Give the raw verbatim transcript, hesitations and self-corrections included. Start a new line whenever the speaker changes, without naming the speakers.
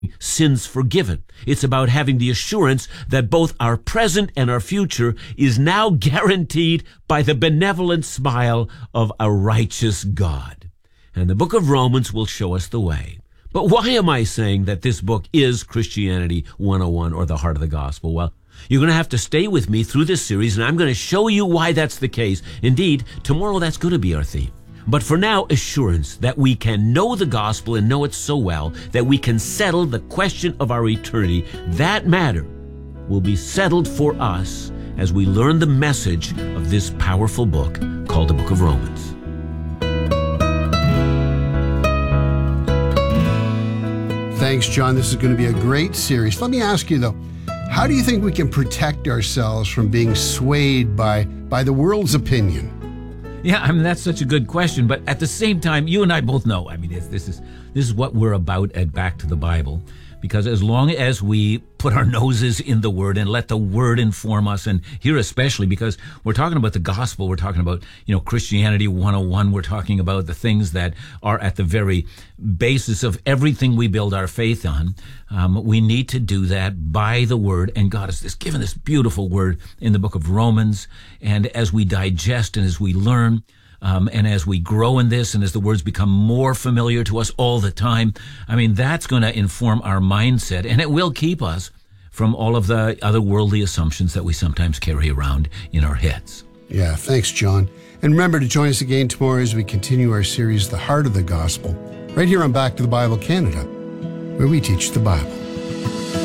sins forgiven. It's about having the assurance that both our present and our future is now guaranteed by the benevolent smile of a righteous God. And the book of Romans will show us the way. But why am I saying that this book is Christianity one oh one, or the heart of the gospel? Well, you're going to have to stay with me through this series, and I'm going to show you why that's the case. Indeed, tomorrow that's going to be our theme. But for now, assurance that we can know the gospel and know it so well that we can settle the question of our eternity. That matter will be settled for us as we learn the message of this powerful book called the Book of Romans.
Thanks, John. This is going to be a great series. Let me ask you, though, how do you think we can protect ourselves from being swayed by, by the world's opinion?
Yeah, I mean, that's such a good question. But at the same time, you and I both know, I mean, it's, this is this is what we're about at Back to the Bible. Because as long as we put our noses in the Word and let the Word inform us, and here especially because we're talking about the gospel, we're talking about, you know, Christianity one oh one, we're talking about the things that are at the very basis of everything we build our faith on. Um, we need to do that by the Word, and God has this, given this beautiful Word in the book of Romans, and as we digest and as we learn, Um, and as we grow in this and as the words become more familiar to us all the time, I mean, that's going to inform our mindset, and it will keep us from all of the other worldly assumptions that we sometimes carry around in our heads.
Yeah, thanks, John. And remember to join us again tomorrow as we continue our series, The Heart of the Gospel, right here on Back to the Bible Canada, where we teach the Bible.